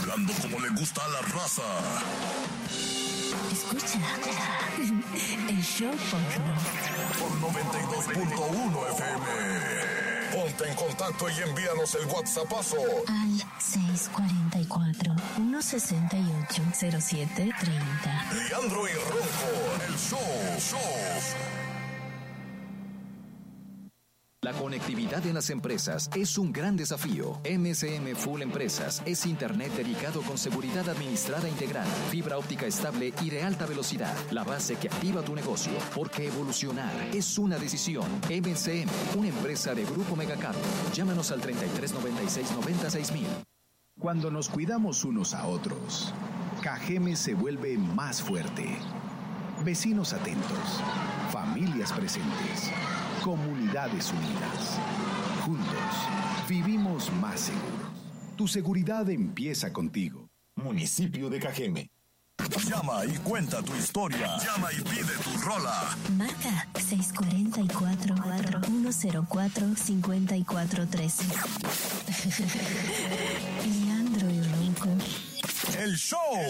Hablando como le gusta a la raza. Escucha el show por 92.1 FM. Ponte en contacto y envíanos el WhatsAppazo al 644-168-0730. Leandro y Ronco, el show. La conectividad en las empresas es un gran desafío. MSM Full Empresas es internet dedicado con seguridad administrada integral, fibra óptica estable y de alta velocidad. La base que activa tu negocio, porque evolucionar es una decisión. MSM, una empresa de Grupo Megacable. Llámanos al 3396-96000. Cuando nos cuidamos unos a otros, Cajeme se vuelve más fuerte. Vecinos atentos, familias presentes, comunidades unidas. Juntos, vivimos más seguros. Tu seguridad empieza contigo. Municipio de Cajeme. Llama y cuenta tu historia. Llama y pide tu rola. Marca 644-104-5413. Leandro y Ronco. El show.